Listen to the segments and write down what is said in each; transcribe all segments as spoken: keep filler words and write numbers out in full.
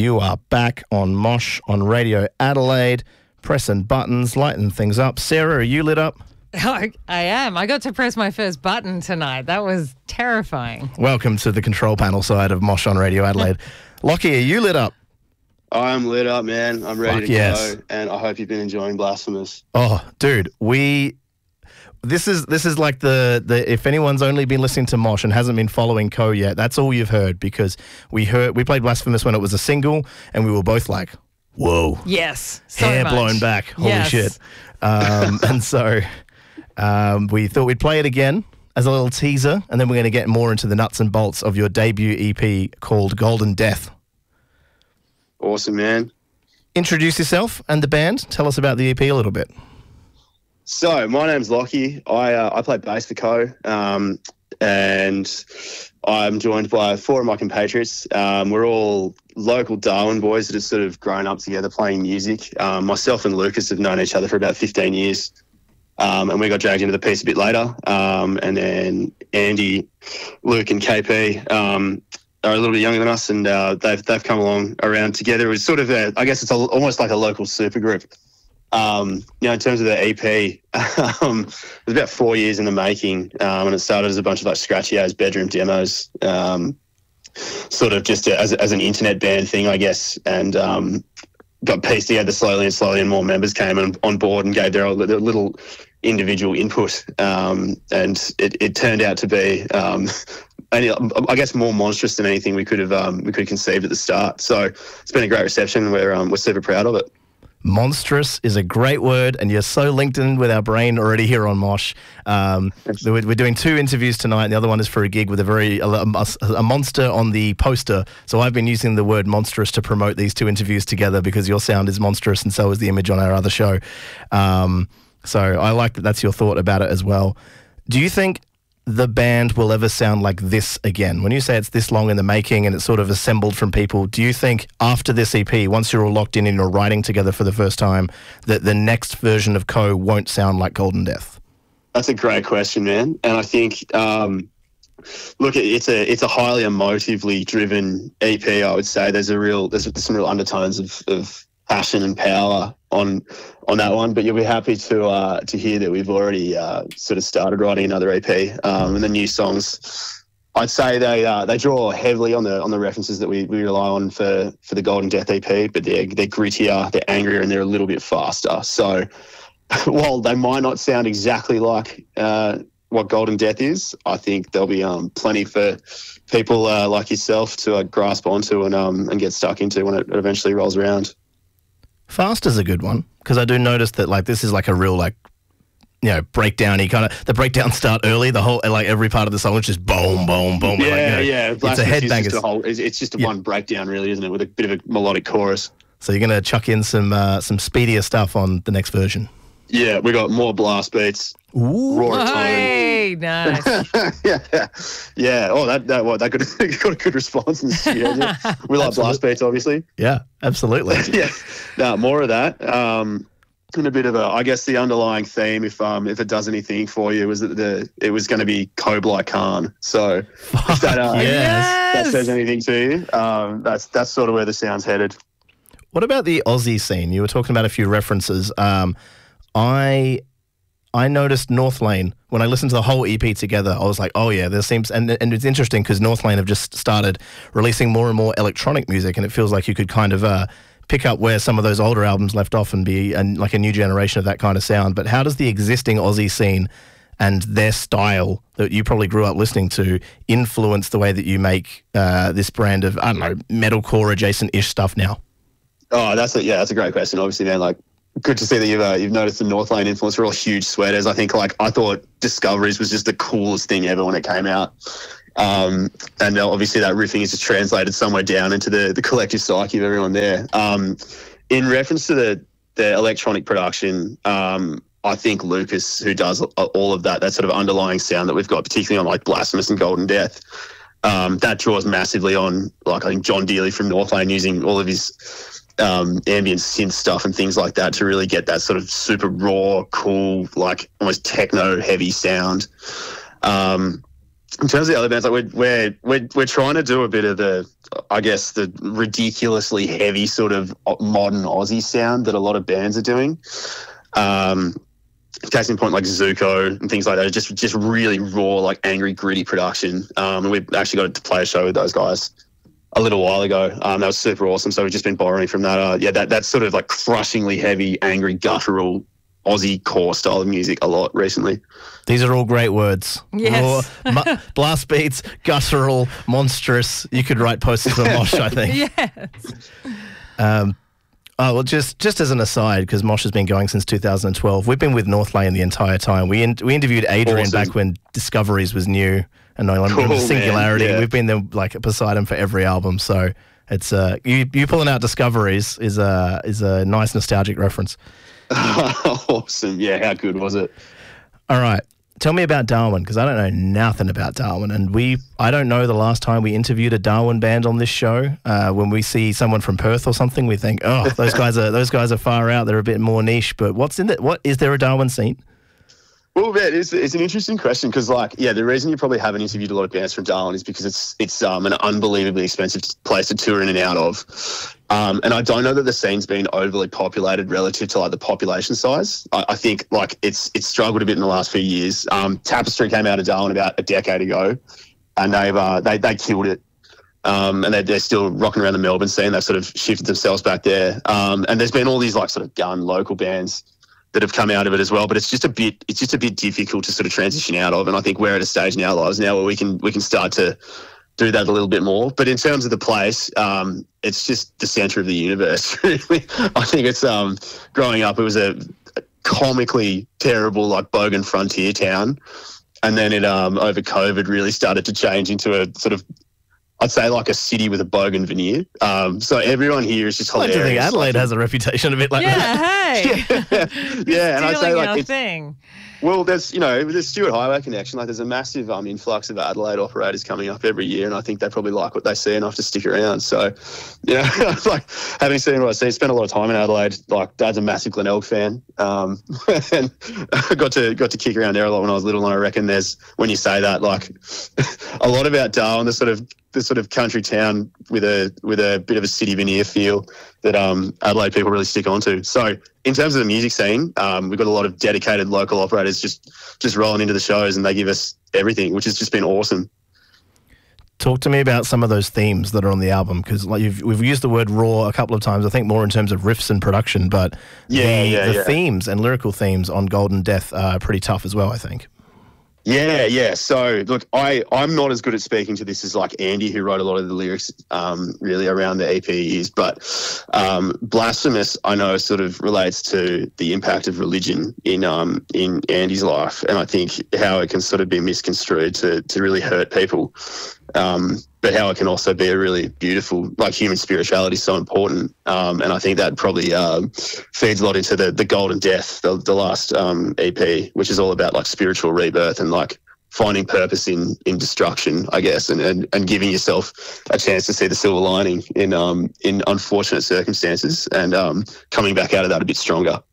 You are back on Mosh on Radio Adelaide, pressing buttons, lighting things up. Sarah, are you lit up? Oh, I am. I got to press my first button tonight. That was terrifying. Welcome to the control panel side of Mosh on Radio Adelaide. Lockie, are you lit up? I'm lit up, man. I'm ready Fuck to yes. go, and I hope you've been enjoying Blasphemous. Oh, dude, we... This is this is like the, the if anyone's only been listening to Mosh and hasn't been following Co yet, that's all you've heard, because we heard we played Blasphemous when it was a single, and we were both like, whoa. Yes. So hair much. blown back. Holy Yes. shit. Um, and so um, we thought we'd play it again as a little teaser, and then we're going to get more into the nuts and bolts of your debut E P called Golden Death. Awesome, man. Introduce yourself and the band. Tell us about the E P a little bit. So my name's Lockie. I uh, I play bass for Co, um, and I'm joined by four of my compatriots. Um, we're all local Darwin boys that have sort of grown up together playing music. Um, myself and Lucas have known each other for about fifteen years, um, and we got dragged into the piece a bit later. Um, and then Andy, Luke, and K P um, are a little bit younger than us, and uh, they've they've come along around together. It was sort of a, I guess it's a, almost like a local supergroup. Um, you know, in terms of the E P, um, it was about four years in the making, um, and it started as a bunch of like scratchy ass bedroom demos, um, sort of just as as an internet band thing, I guess, and um, got pieced together slowly and slowly, and more members came on, on board and gave their, their little individual input, um, and it, it turned out to be, um, I guess, more monstrous than anything we could have um, we could have conceived at the start. So it's been a great reception. We're um, we're super proud of it. Monstrous is a great word, and you're so linked in with our brain already here on Mosh. Um, we're, we're doing two interviews tonight, and the other one is for a gig with a very a, a, a monster on the poster. So I've been using the word monstrous to promote these two interviews together, because your sound is monstrous, and so is the image on our other show. Um, so I like that that's your thought about it as well. Do you think the band will ever sound like this again? When you say it's this long in the making and it's sort of assembled from people, do you think after this E P, once you're all locked in and you're writing together for the first time, that the next version of Co won't sound like Golden Death? That's a great question, man. And I think, um, look, it's a it's a highly emotively driven E P. I would say there's a real there's some real undertones of, of passion and power on on that one, but you'll be happy to uh, to hear that we've already uh, sort of started writing another E P, um, and the new songs, I'd say they uh, they draw heavily on the on the references that we, we rely on for, for the Golden Death E P, but they're they're grittier, they're angrier, and they're a little bit faster. So while they might not sound exactly like uh, what Golden Death is, I think there'll be um, plenty for people uh, like yourself to uh, grasp onto and um, and get stuck into when it eventually rolls around. Fast is a good one, because I do notice that like this is like a real like, you know, breakdown-y kind of, the breakdowns start early, the whole, like every part of the song is just boom, boom, boom. Yeah, like, you know, yeah. It's a headbanger. It's, whole, it's, it's just a yeah. one breakdown really, isn't it, with a bit of a melodic chorus. So you're going to chuck in some uh, some speedier stuff on the next version. Yeah, we got more blast beats. Ooh. Roar tone. Hey, nice. yeah, yeah. Oh, that that what that could got a good response in the studio. We like blast beats, obviously. Yeah, absolutely. yeah, no, more of that. Um, and a bit of a, I guess the underlying theme, if um if it does anything for you, was that the it was going to be Kublai Khan. So if that uh, yes. that says anything to you, um, that's that's sort of where the sound's headed. What about the Aussie scene? You were talking about a few references. Um, I I noticed North Lane when I listened to the whole E P together. I was like, oh yeah, there seems, and and it's interesting because North Lane have just started releasing more and more electronic music, and it feels like you could kind of uh, pick up where some of those older albums left off and be an, like a new generation of that kind of sound. But how does the existing Aussie scene and their style that you probably grew up listening to influence the way that you make uh, this brand of, I don't know, metalcore adjacent-ish stuff now? Oh, that's a, yeah, that's a great question. Obviously, man, like, good to see that you've uh, you've noticed the North Lane influence. We're all huge sweaters. I think, like, I thought Discoveries was just the coolest thing ever when it came out. Um, and obviously that riffing is just translated somewhere down into the, the collective psyche of everyone there. Um, in reference to the, the electronic production, um, I think Lucas, who does all of that, that sort of underlying sound that we've got, particularly on like Blasphemous and Golden Death, um, that draws massively on, like, I think John Dealey from North Lane using all of his um, ambient synth stuff and things like that to really get that sort of super raw, cool, like almost techno heavy sound. Um, in terms of the other bands, like we're, we're we're we're trying to do a bit of the, I guess, the ridiculously heavy sort of modern Aussie sound that a lot of bands are doing. Um, case in point, like Zuko and things like that, just just really raw, like angry, gritty production. Um, and we actually got to play a show with those guys a little while ago. Um, that was super awesome. So we've just been borrowing from that. Uh, yeah, that that's sort of like crushingly heavy, angry, guttural Aussie core style of music a lot recently. These are all great words. Yes. Raw, mu- blast beats, guttural, monstrous. You could write posters for Mosh, I think. Yes. Um, oh, well, just just as an aside, because Mosh has been going since two thousand twelve, we've been with Northlane the entire time. We in, we interviewed Adrian Awesome. back when Discoveries was new, and no one Cool, Singularity. man, yeah. We've been there like beside him for every album, so it's uh, you you pulling out Discoveries is a is a nice nostalgic reference. Awesome. Yeah, how good was it? All right. Tell me about Darwin, because I don't know nothing about Darwin. And we, I don't know the last time we interviewed a Darwin band on this show. Uh, when we see someone from Perth or something, we think, oh, those guys are those guys are far out. They're a bit more niche. But what's in it? What is there a Darwin scene? Well, man, it's, it's an interesting question because, like, yeah, the reason you probably haven't interviewed a lot of bands from Darwin is because it's it's um, an unbelievably expensive place to tour in and out of. Um, and I don't know that the scene's been overly populated relative to like the population size. I, I think like it's it's struggled a bit in the last few years. Um, Tapestry came out of Darwin about a decade ago, and they've uh, they they killed it. Um, and they're, they're still rocking around the Melbourne scene. They've sort of shifted themselves back there. Um, and there's been all these like sort of gun local bands that have come out of it as well, but it's just a bit it's just a bit difficult to sort of transition out of. And I think we're at a stage in our lives now where we can we can start to do that a little bit more. But in terms of the place, um, it's just the centre of the universe. Really, I think it's um, growing up. It was a, a comically terrible like bogan frontier town, and then it um, over COVID really started to change into a sort of, I'd say like a city with a bogan veneer. Um, so everyone here is just I like hilarious. to think Adelaide Like, has a reputation a bit like that. Yeah, hey. yeah, and I'd say Stealing like our it's, thing. well, there's, you know, the Stuart Highway connection, like there's a massive um, influx of Adelaide operators coming up every year, and I think they probably like what they see enough to stick around. So, you know, like having seen what I see, spent a lot of time in Adelaide. Like, Dad's a massive Glenelg fan, um, and I got to got to kick around there a lot when I was little. And I reckon there's, when you say that, like a lot about Darwin, the sort of the sort of country town with a with a bit of a city veneer feel that um, Adelaide people really stick onto. So in terms of the music scene, um, we've got a lot of dedicated local operators just just rolling into the shows, and they give us everything, which has just been awesome. Talk to me about some of those themes that are on the album, because like you've, we've used the word raw a couple of times, I think more in terms of riffs and production, but Yeah, the, yeah, the yeah. themes and lyrical themes on Golden Death are pretty tough as well, I think. Yeah, yeah. So look, I, I'm not as good at speaking to this as like Andy, who wrote a lot of the lyrics um, really around the E P is, but um, Blasphemous, I know, sort of relates to the impact of religion in um, in Andy's life, and I think how it can sort of be misconstrued to to really hurt people. Um, but how it can also be a really beautiful, like human spirituality is so important. Um, and I think that probably um, feeds a lot into the, the Golden Death, the, the last um, E P, which is all about like spiritual rebirth and like finding purpose in, in destruction, I guess, and, and, and giving yourself a chance to see the silver lining in, um, in unfortunate circumstances, and um, coming back out of that a bit stronger.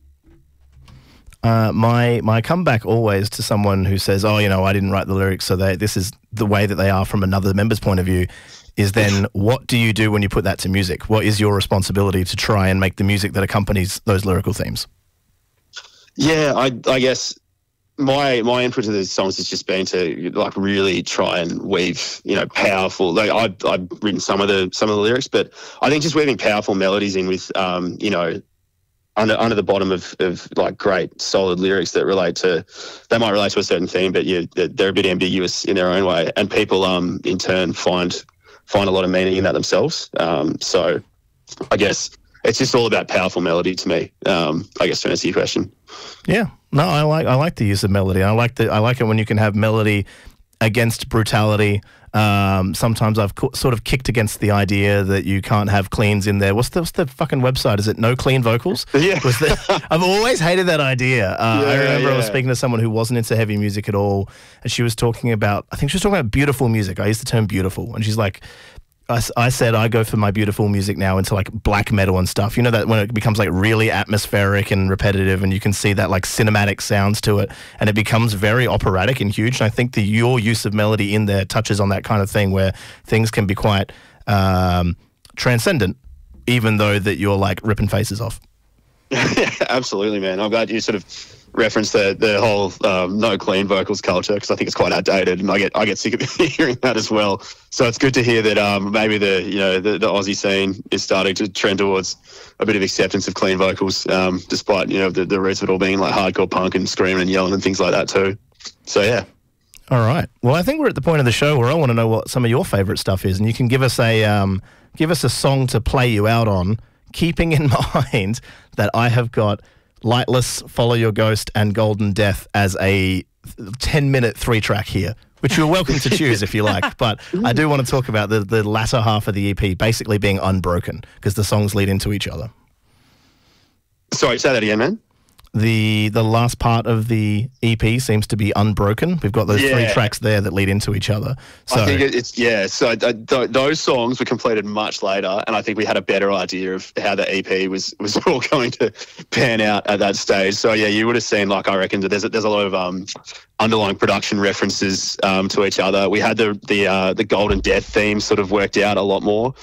Uh, my my comeback always to someone who says, "Oh, you know, I didn't write the lyrics, so they, this is the way that they are from another member's point of view," is then what do you do when you put that to music? What is your responsibility to try and make the music that accompanies those lyrical themes? Yeah, I, I guess my my input to the songs has just been to like really try and weave, you know, powerful. Like I I've written some of the some of the lyrics, but I think just weaving powerful melodies in with, um, you know. Under, under the bottom of, of like great solid lyrics that relate to, they might relate to a certain theme, but yeah, they're, they're a bit ambiguous in their own way, and people um in turn find find a lot of meaning in that themselves. Um, so I guess it's just all about powerful melody to me. Um, I guess to answer your question. Yeah, no, I like I like the use of melody. I like the I like it when you can have melody against brutality. Um, sometimes I've co- sort of kicked against the idea that you can't have cleans in there. What's the, what's the fucking website? Is it No Clean Vocals? Yeah. Was the, I've always hated that idea. Uh, Yeah, I remember I was yeah. speaking to someone who wasn't into heavy music at all, and she was talking about, I think she was talking about beautiful music. I use the term beautiful, and she's like, I, s- I said I go for my beautiful music now into like black metal and stuff. You know that when it becomes like really atmospheric and repetitive, and you can see that like cinematic sounds to it, and it becomes very operatic and huge. And I think the your use of melody in there touches on that kind of thing where things can be quite um, transcendent, even though that you're like ripping faces off. Yeah, absolutely, man. I'm glad you sort of referenced the the whole um, no clean vocals culture, because I think it's quite outdated, and I get I get sick of hearing that as well. So it's good to hear that um, maybe the you know the, the Aussie scene is starting to trend towards a bit of acceptance of clean vocals, um, despite you know the, the roots of it all being like hardcore punk and screaming and yelling and things like that too. So yeah. All right. Well, I think we're at the point of the show where I want to know what some of your favourite stuff is, and you can give us a um, give us a song to play you out on, keeping in mind that I have got Lightless, Follow Your Ghost, and Golden Death as a ten-minute three-track here, which you're welcome to choose if you like. But I do want to talk about the, the latter half of the E P basically being unbroken, because the songs lead into each other. Sorry, say that again, man. The the last part of the E P seems to be unbroken. We've got those Yeah. three tracks there that lead into each other. So I think it- it's yeah. So uh, th- those songs were completed much later, and I think we had a better idea of how the E P was was all going to pan out at that stage. So yeah, you would have seen, like I reckon, that there's a, there's a lot of um, underlying production references um, to each other. We had the the uh, the Golden Death theme sort of worked out a lot more.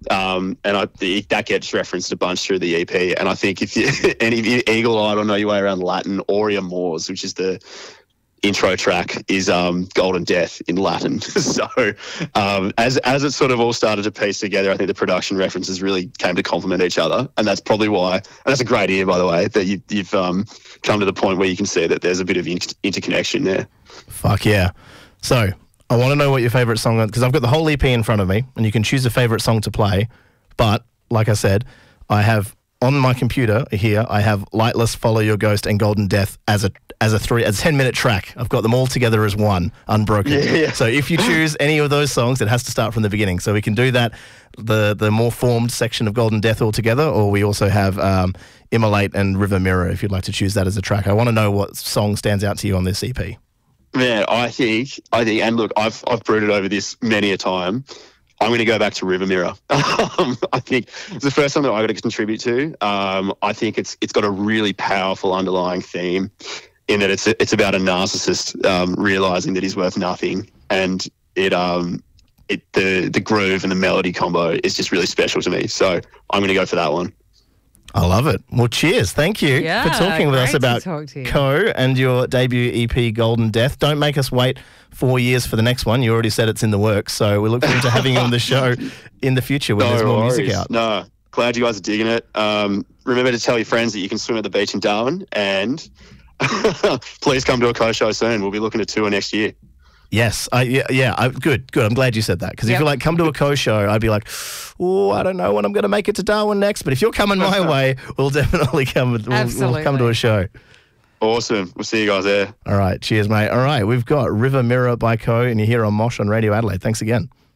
Um, and I, the, that gets referenced a bunch through the E P. And I think if you any of you eagle-eyed or know your way around Latin, Aurea Mors, which is the intro track, is um, Golden Death in Latin. So um, as as it sort of all started to piece together, I think the production references really came to complement each other, and that's probably why. And that's a great ear, by the way, that you, you've um, come to the point where you can see that there's a bit of in- interconnection there. fuck yeah. So I want to know what your favourite song is, because I've got the whole E P in front of me, and you can choose a favourite song to play. But, like I said, I have on my computer here, I have Lightless, Follow Your Ghost, and Golden Death as a as a three as a ten minute track. I've got them all together as one, unbroken. Yeah, yeah. So if you choose any of those songs, it has to start from the beginning. So we can do that, the the more formed section of Golden Death all together, or we also have um, Immolate and River Mirror if you'd like to choose that as a track. I want to know what song stands out to you on this E P. Man, I think, I think, and look, I've I've brooded over this many a time. I'm going to go back to River Mirror. um, I think it's the first song that I got to contribute to. Um, I think it's it's got a really powerful underlying theme, in that it's it's about a narcissist um, realizing that he's worth nothing, and it um it the the groove and the melody combo is just really special to me. So I'm going to go for that one. I love it. Well, cheers. Thank you Yeah, for talking with us great to about talk to you. Co and your debut E P, Golden Death. Don't make us wait four years for the next one. You already said it's in the works, so we look forward to having you on the show in the future when there's more music out. No, glad you guys are digging it. Um, remember to tell your friends that you can swim at the beach in Darwin, and please come to a Co show soon. We'll be looking to tour next year. Yes, I, yeah, yeah I, good, good. I'm glad you said that, because if Yep. you're like, come to a Co show, I'd be like, oh, I don't know when I'm going to make it to Darwin next, but if you're coming my way, we'll definitely come, we'll, we'll come to a show. Awesome. We'll see you guys there. All right, cheers, mate. All right, we've got River Mirror by Co, and you're here on Mosh on Radio Adelaide. Thanks again.